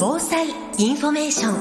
防災インフォメーショ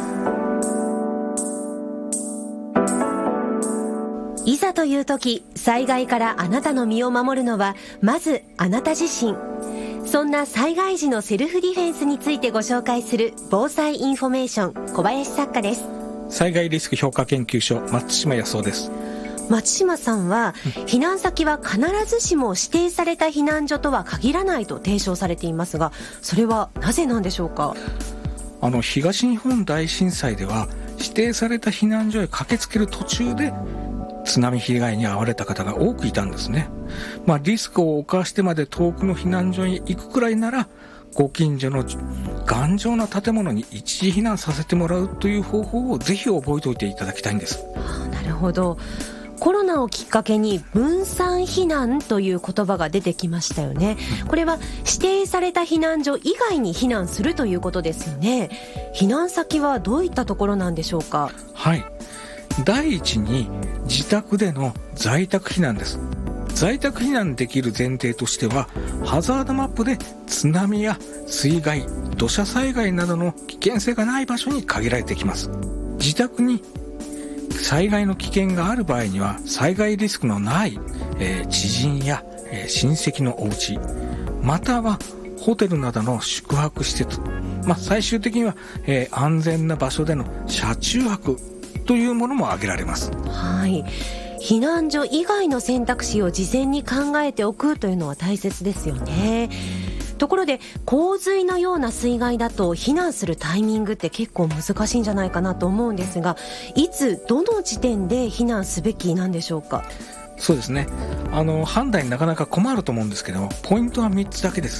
ン。いざという時、災害からあなたの身を守るのはまずあなた自身。そんな災害時のセルフディフェンスについてご紹介する防災インフォメーション、小林作家です。 災害リスク評価研究所、松島康夫です。 松島さんは、避難先は必ずしも指定された避難所とは限らないと提唱されていますが、それはなぜなんでしょうか？ 東日本大震災では指定された避難所へ駆けつける途中で津波被害に遭われた方が多くいたんですね。リスクを冒してまで遠くの避難所に行くくらいなら、ご近所の頑丈な建物に一時避難させてもらうという方法をぜひ覚えておいていただきたいんです。 なるほど。コロナをきっかけに分散避難という言葉が出てきましたよね。これは指定された避難所以外に避難するということですよね。避難先はどういったところなんでしょうか？ はい。第一に自宅での在宅避難です。在宅避難できる前提としては、ハザードマップで津波や水害、土砂災害などの危険性がない場所に限られてきます。自宅に災害の危険がある場合には、災害リスクのない、知人や、親戚のお家、またはホテルなどの宿泊施設、最終的には、安全な場所での車中泊というものも挙げられます。 はい。避難所以外の選択肢を事前に考えておくというのは大切ですよね。ところで、洪水のような水害だと避難するタイミングって結構難しいんじゃないかなと思うんですが、いつどの時点で避難すべきなんでしょうか？ そうですね。判断になかなか困ると思うんですけども、ポイントは3つだけです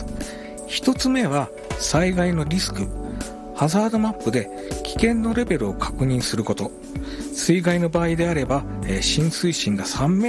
。1つ目は災害のリスク。ハザードマップで危険のレベルを確認すること。水害の場合であれば、浸水深が3メ